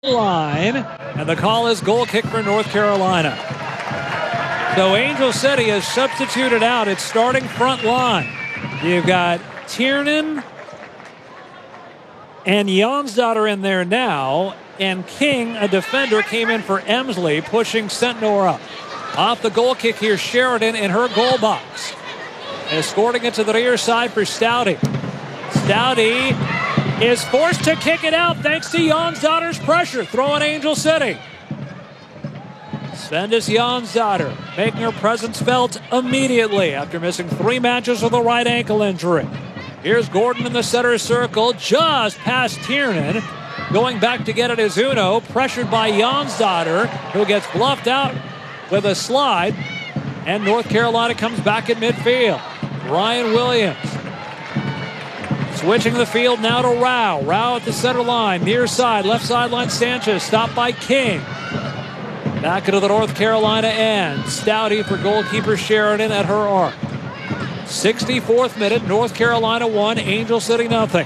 line, and the call is goal kick for North Carolina. So Angel City is substituted out. It's starting front line. You've got Tiernan and Jonsdottir in there now, and King, a defender, came in for Emsley, pushing Sentnor up. Off the goal kick here, Sheridan in her goal box. Escorting it to the near side for Stouty. Stouty is forced to kick it out thanks to Jonsdottir's pressure. Throwing Angel City. Svendis Jonsdottir making her presence felt immediately after missing 3 matches with a right ankle injury. Here's Gordon in the center circle, just past Tiernan. Going back to get it is Uno, pressured by Jonsdottir, who gets bluffed out with a slide. And North Carolina comes back at midfield. Ryan Williams switching the field now to Rao. Rao at the center line, near side, left sideline Sanchez, stopped by King. Back into the North Carolina end. Stouty for goalkeeper Sheridan at her arc. 64th minute, North Carolina 1, Angel City nothing.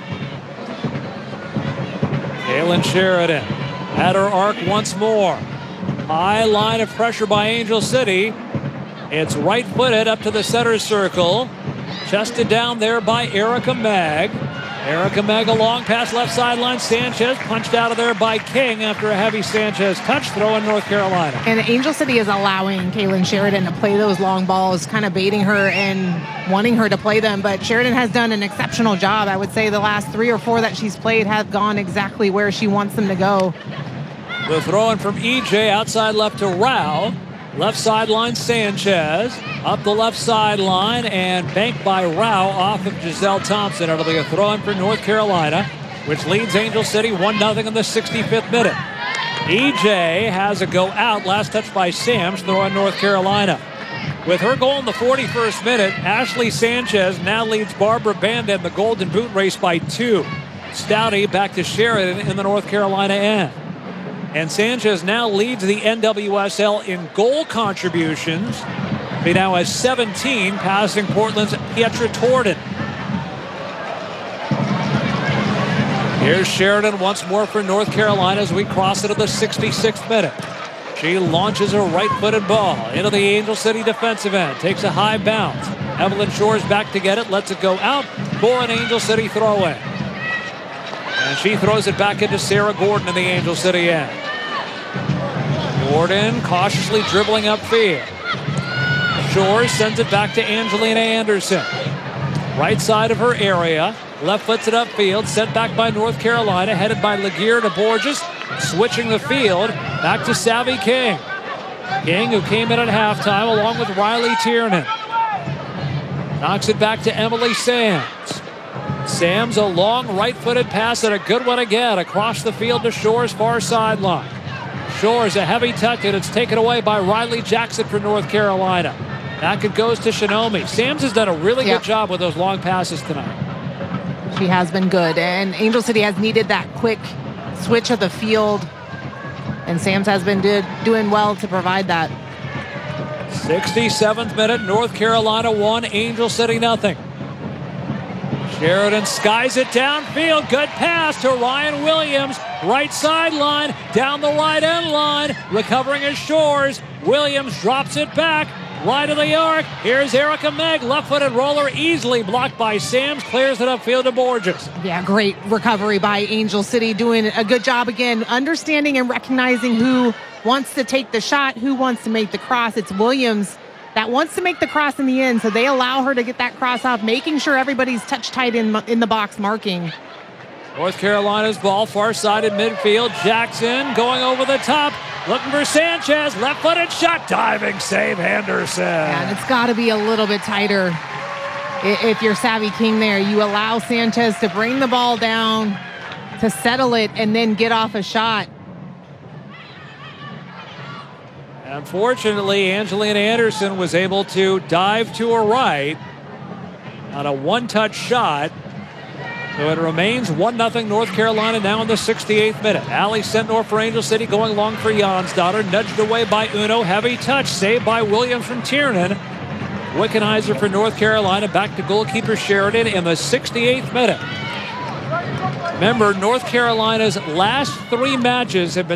Kaylin Sheridan at her arc once more. High line of pressure by Angel City. It's right-footed up to the center circle. Chested down there by Erica Magg. Erica Magg a long pass left sideline. Sanchez punched out of there by King after a heavy Sanchez touch throw in North Carolina. And Angel City is allowing Kaylin Sheridan to play those long balls, kind of baiting her and wanting her to play them. But Sheridan has done an exceptional job. I would say the last 3 or 4 that she's played have gone exactly where she wants them to go. The throw in from EJ outside left to Rao. Left sideline Sanchez. Up the left sideline and banked by Rao off of Giselle Thompson. It'll be a throw in for North Carolina, which leads Angel City 1-0 in the 65th minute. EJ has a go out. Last touch by Sams. Throw in North Carolina. With her goal in the 41st minute, Ashley Sanchez now leads Barbara Banda in the Golden Boot race by 2. Stouty back to Sheridan in the North Carolina end. And Sanchez now leads the NWSL in goal contributions. He now has 17, passing Portland's Pietra Torden. Here's Sheridan once more for North Carolina as we cross into the 66th minute. She launches a right-footed ball into the Angel City defensive end. Takes a high bounce. Evelyn Shores back to get it. Lets it go out for an Angel City throw-in. And she throws it back into Sarah Gordon in the Angel City end. Gordon cautiously dribbling upfield. Shores sends it back to Angelina Anderson. Right side of her area. Left foots it upfield. Sent back by North Carolina. Headed by Laguerre to Borges. Switching the field. Back to Savvy King. King, who came in at halftime along with Riley Tiernan. Knocks it back to Emily Sams. Sams, a long right-footed pass and a good one again across the field to Shores' far sideline. Shores, a heavy touch, and it's taken away by Riley Jackson for North Carolina. Back it goes to Shinomi. Sams has done a really good job with those long passes tonight. She has been good, and Angel City has needed that quick switch of the field, and Sams has been doing well to provide that. 67th minute, North Carolina 1, Angel City nothing. Sheridan skies it downfield. Good pass to Ryan Williams. Right sideline, down the right end line. Recovering his Shores. Williams drops it back. Right of the arc. Here's Erica Magg. Left-footed roller easily blocked by Sams. Clears it upfield to Borges. Yeah, great recovery by Angel City. Doing a good job again. Understanding and recognizing who wants to take the shot, who wants to make the cross. It's Williams that wants to make the cross in the end, so they allow her to get that cross off, making sure everybody's touch tight in the box marking. North Carolina's ball, far side in midfield. Jackson going over the top, looking for Sanchez. Left-footed shot, diving save, Henderson. And it's got to be a little bit tighter. If you're Savvy King there, you allow Sanchez to bring the ball down, to settle it, and then get off a shot. Unfortunately, Angelina Anderson was able to dive to her right on a one-touch shot. So it remains 1-0 North Carolina now in the 68th minute. Allie Sentnor for Angel City going long for Jonsdottir. Nudged away by Uno. Heavy touch saved by Williams from Tiernan. Wickenheiser for North Carolina. Back to goalkeeper Sheridan in the 68th minute. Remember, North Carolina's last 3 matches have been